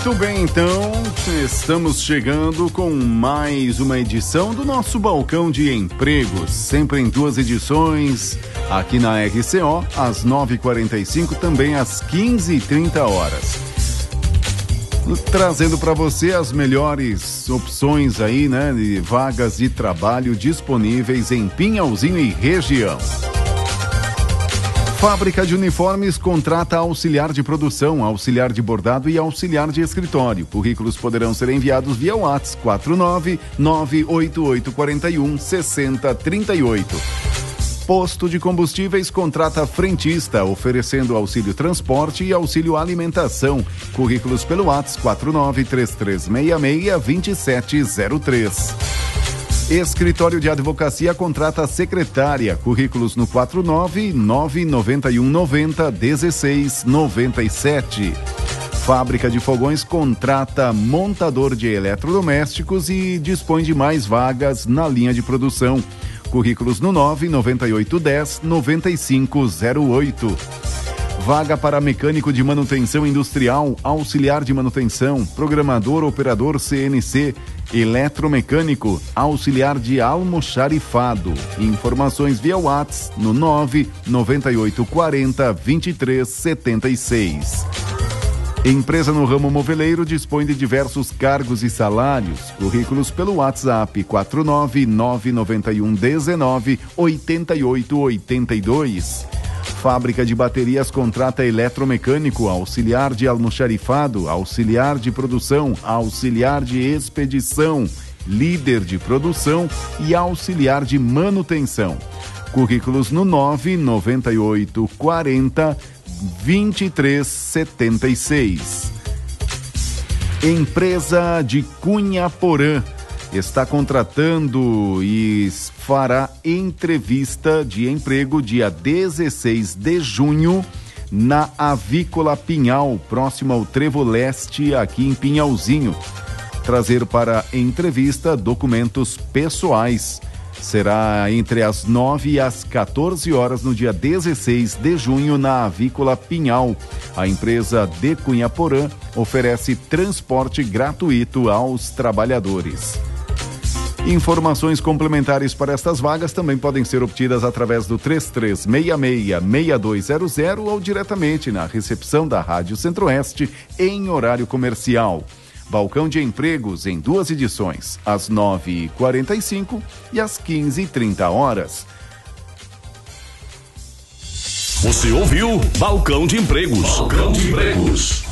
Muito bem, então, estamos chegando com mais uma edição do nosso Balcão de Empregos, sempre em 2 edições, aqui na RCO, às 9h45, também às 15h30. Trazendo para você as melhores opções aí, né, de vagas de trabalho disponíveis em Pinhalzinho e região. Fábrica de Uniformes contrata auxiliar de produção, auxiliar de bordado e auxiliar de escritório. Currículos poderão ser enviados via WhatsApp 49988416038. Posto de Combustíveis contrata frentista, oferecendo auxílio transporte e auxílio alimentação. Currículos pelo WhatsApp 493362703. Escritório de Advocacia contrata secretária. Currículos no 49991901697. Fábrica de Fogões contrata montador de eletrodomésticos e dispõe de mais vagas na linha de produção. Currículos no 99810-9508. Vaga para mecânico de manutenção industrial, auxiliar de manutenção, programador, operador CNC, eletromecânico, auxiliar de almoxarifado. Informações via WhatsApp no 99840-2376. Empresa no ramo moveleiro dispõe de diversos cargos e salários. Currículos pelo WhatsApp 49991198882. Fábrica de Baterias contrata eletromecânico, auxiliar de almoxarifado, auxiliar de produção, auxiliar de expedição, líder de produção e auxiliar de manutenção. Currículos no 99840-2376. Empresa de Cunha Porã está contratando e fará entrevista de emprego dia 16 de junho na Avícola Pinhal, próximo ao Trevo Leste, aqui em Pinhalzinho. Trazer para entrevista documentos pessoais. Será entre as 9 e as 14 horas no dia 16 de junho na Avícola Pinhal. A empresa de Cunha Porã oferece transporte gratuito aos trabalhadores. Informações complementares para estas vagas também podem ser obtidas através do 3366-6200 ou diretamente na recepção da Rádio Centro-Oeste em horário comercial. Balcão de Empregos em 2 edições, às 9h45 e às 15h30. Você ouviu Balcão de Empregos. Balcão de Empregos.